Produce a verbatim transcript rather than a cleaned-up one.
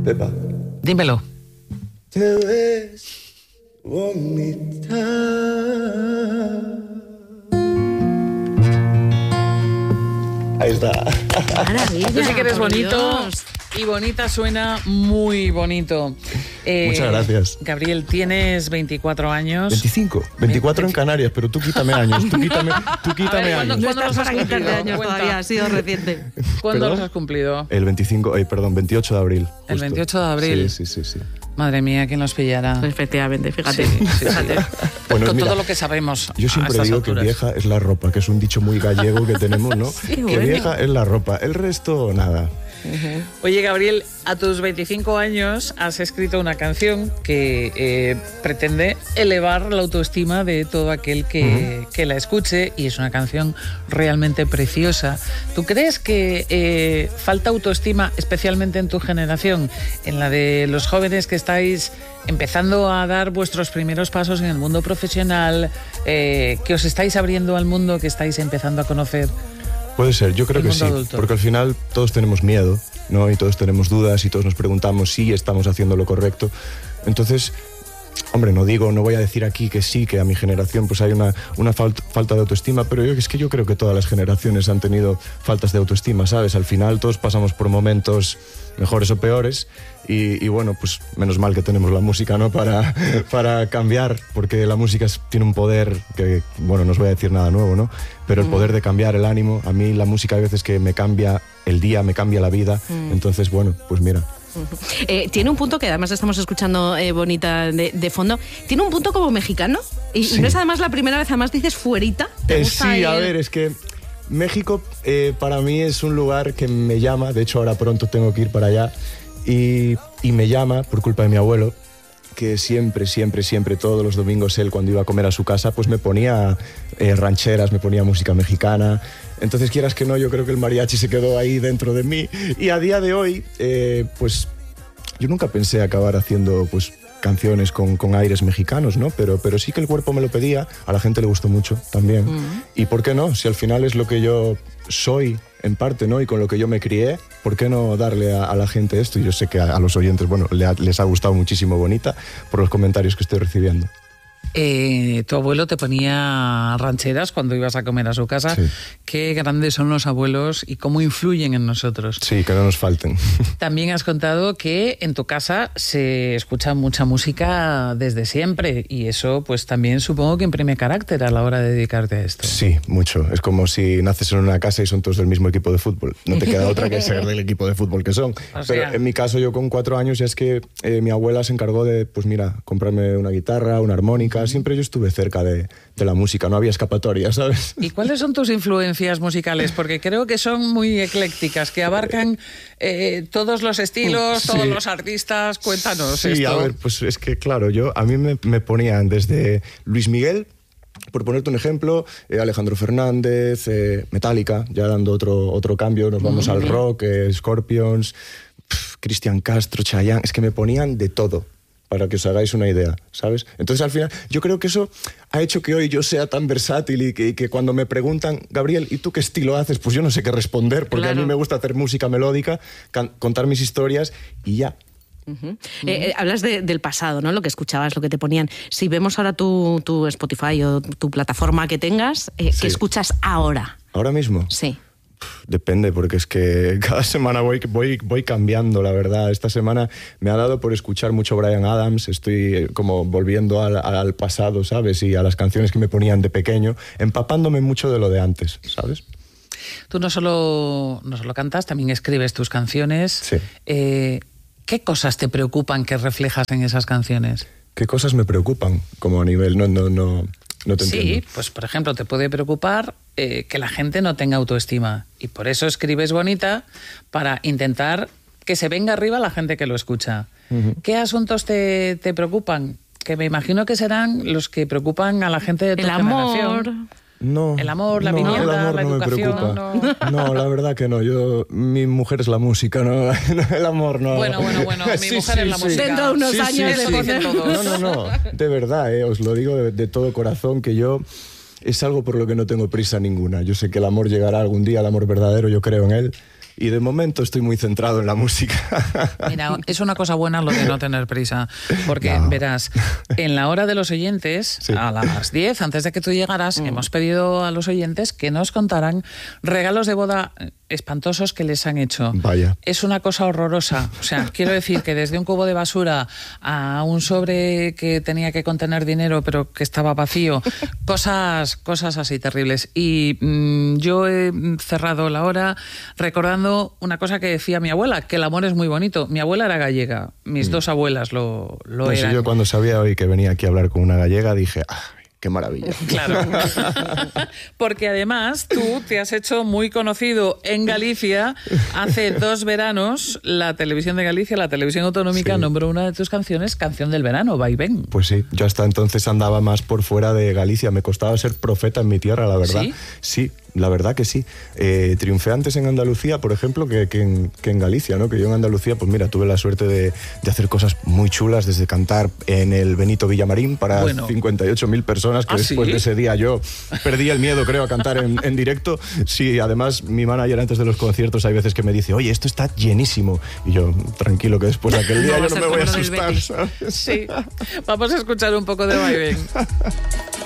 Pepa. Dímelo. Te ves bonita. Ahí está. Maravilla. Tú sí que eres bonito. Dios. Y bonita suena muy bonito. Eh, Muchas gracias. Gabriel, tienes veinticuatro años. veinticinco. veinticuatro en Canarias, pero tú quítame años. Tú quítame, tú quítame A ver, años. No ¿Cuándo estás los has para quitarte cumplido? años Cuenta. todavía, ha sido reciente. ¿Cuándo ¿Perdón? los has cumplido? El veinticinco, eh, perdón, veintiocho de abril. El justo. veintiocho de abril. Sí, sí, sí, sí. Madre mía, ¿quién los pillará? Efectivamente, fíjate. Sí, sí, sí. fíjate. Bueno, Con mira, todo lo que sabemos. yo a siempre estas digo alturas. que vieja es la ropa, que es un dicho muy gallego que tenemos, ¿no? Sí, que bueno. vieja es la ropa, el resto nada. Oye, Gabriel, a tus veinticinco años has escrito una canción que eh, pretende elevar la autoestima de todo aquel que, uh-huh. que la escuche, y es una canción realmente preciosa. ¿Tú crees que eh, falta autoestima, especialmente en tu generación, en la de los jóvenes que estáis empezando a dar vuestros primeros pasos en el mundo profesional, eh, que os estáis abriendo al mundo, que estáis empezando a conocer? Puede ser, yo creo que sí, adulto. Porque al final todos tenemos miedo, ¿no? Y todos tenemos dudas y todos nos preguntamos si estamos haciendo lo correcto. Entonces, hombre, no digo, no voy a decir aquí que sí, que a mi generación pues hay una, una falt- falta de autoestima, pero yo, es que yo creo que todas las generaciones han tenido faltas de autoestima, ¿sabes? Al final todos pasamos por momentos mejores o peores y, y bueno, pues menos mal que tenemos la música, ¿no? Para, para cambiar, porque la música es, tiene un poder que, bueno, no os voy a decir nada nuevo, ¿no? Pero el poder de cambiar el ánimo, a mí la música hay veces que me cambia el día, me cambia la vida, mm. entonces bueno, pues mira. Eh, tiene un punto que además estamos escuchando eh, bonita de, de fondo. Tiene un punto como mexicano y, sí. y no es además la primera vez, además dices fuerita. ¿Te eh, gusta sí, a el... ver, es que México eh, para mí es un lugar que me llama. De hecho ahora pronto tengo que ir para allá y, y me llama por culpa de mi abuelo, que siempre, siempre, siempre, todos los domingos él cuando iba a comer a su casa, pues me ponía eh, rancheras, me ponía música mexicana. Entonces, quieras que no, yo creo que el mariachi se quedó ahí dentro de mí. Y a día de hoy, eh, pues yo nunca pensé acabar haciendo pues canciones con, con aires mexicanos, ¿no? Pero, pero sí que el cuerpo me lo pedía, a la gente le gustó mucho también. Mm. ¿Y por qué no? Si al final es lo que yo soy en parte, ¿no? Y con lo que yo me crié, ¿por qué no darle a, a la gente esto? Y yo sé que a, a los oyentes, bueno, le ha, les ha gustado muchísimo Bonita por los comentarios que estoy recibiendo. Eh, tu abuelo te ponía rancheras cuando ibas a comer a su casa. Sí. Qué grandes son los abuelos y cómo influyen en nosotros. Sí, que no nos falten. También has contado que en tu casa se escucha mucha música desde siempre y eso pues también supongo que imprime carácter a la hora de dedicarte a esto. Sí, mucho. Es como si naces en una casa y son todos del mismo equipo de fútbol. No te queda otra que ser del equipo de fútbol que son. O sea, pero en mi caso, yo con cuatro años ya es que eh, mi abuela se encargó de, pues mira, comprarme una guitarra, una armónica. Siempre yo estuve cerca de, de la música, no había escapatoria, ¿sabes? ¿Y cuáles son tus influencias musicales? Porque creo que son muy eclécticas, que abarcan eh, todos los estilos, sí. todos los artistas. Cuéntanos sí, esto. Sí, a ver, pues es que claro, yo a mí me, me ponían desde Luis Miguel, por ponerte un ejemplo, eh, Alejandro Fernández, eh, Metallica, ya dando otro, otro cambio, nos vamos mm-hmm. al rock, eh, Scorpions, pff, Cristian Castro, Chayanne, es que me ponían de todo, para que os hagáis una idea, ¿sabes? Entonces, al final, yo creo que eso ha hecho que hoy yo sea tan versátil y que, y que cuando me preguntan, Gabriel, ¿y tú qué estilo haces? Pues yo no sé qué responder, porque claro. a mí me gusta hacer música melódica, can- contar mis historias y ya. Uh-huh. Uh-huh. Eh, eh, hablas de, del pasado, ¿no? Lo que escuchabas, lo que te ponían. Si vemos ahora tu, tu Spotify o tu plataforma que tengas, eh, sí. ¿qué escuchas ahora? ¿Ahora mismo? Sí. Depende, porque es que cada semana voy, voy, voy cambiando, la verdad. Esta semana me ha dado por escuchar mucho Bryan Adams, estoy como volviendo al, al pasado, ¿sabes? Y a las canciones que me ponían de pequeño, empapándome mucho de lo de antes, ¿sabes? Tú no solo, no solo cantas, también escribes tus canciones. Sí. Eh, ¿Qué cosas te preocupan que reflejas en esas canciones? ¿Qué cosas me preocupan? Como a nivel, no, no, no... No te sí, entiendo. Pues por ejemplo, te puede preocupar eh, que la gente no tenga autoestima y por eso escribes Bonita, para intentar que se venga arriba la gente que lo escucha. Uh-huh. ¿Qué asuntos te, te preocupan? Que me imagino que serán los que preocupan a la gente de tu El generación. amor. No, el amor, la no, vivienda, el amor la no educación. Me preocupa. No. no, la verdad que no. Yo, mi mujer es la música, no, el amor no. Bueno, bueno, bueno. Mi sí, mujer sí, es la sí. música. Dentro de unos sí, años sí, de sí. poner todos. No, no, no. De verdad, eh, os lo digo de, de todo corazón, que yo es algo por lo que no tengo prisa ninguna. Yo sé que el amor llegará algún día, el amor verdadero, yo creo en él. y de momento estoy muy centrado en la música. Mira, es una cosa buena lo de no tener prisa, porque no. verás, en la hora de los oyentes, sí. a las diez, antes de que tú llegaras, mm. hemos pedido a los oyentes que nos contaran regalos de boda espantosos que les han hecho. Vaya. Es una cosa horrorosa. O sea, quiero decir que desde un cubo de basura a un sobre que tenía que contener dinero pero que estaba vacío, cosas, cosas así terribles. Y mmm, yo he cerrado la hora recordando una cosa que decía mi abuela, que el amor es muy bonito. Mi abuela era gallega, mis mm. dos abuelas lo, lo no, eran. Si yo cuando sabía hoy que venía aquí a hablar con una gallega dije... Ah, ¡qué maravilla! Claro. Porque además tú te has hecho muy conocido en Galicia. Hace dos veranos la televisión de Galicia, la televisión autonómica, sí. nombró una de tus canciones Canción del Verano, Vaivén. Pues sí, yo hasta entonces andaba más por fuera de Galicia. Me costaba ser profeta en mi tierra, la verdad. ¿Sí? Sí. La verdad que sí. Eh, triunfé antes en Andalucía, por ejemplo, que, que, en, que en Galicia, ¿no? Que yo en Andalucía, pues mira, tuve la suerte de, de hacer cosas muy chulas, desde cantar en el Benito Villamarín para bueno. cincuenta y ocho mil personas, que ¿Ah, después sí? de ese día yo perdí el miedo, creo, a cantar en, en directo. Sí, además, mi manager antes de los conciertos hay veces que me dice, oye, esto está llenísimo. Y yo, tranquilo, que después de aquel día no yo no me voy a asustar, ¿sabes? Sí. Vamos a escuchar un poco de Vaivén.